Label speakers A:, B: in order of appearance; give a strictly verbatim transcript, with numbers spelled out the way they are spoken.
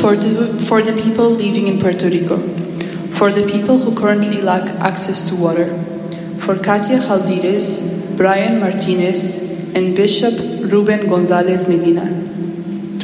A: for the, for the people living in Puerto Rico, for the people who currently lack access to water, for Katia Jaldides, Brian Martinez, and Bishop Ruben Gonzalez Medina.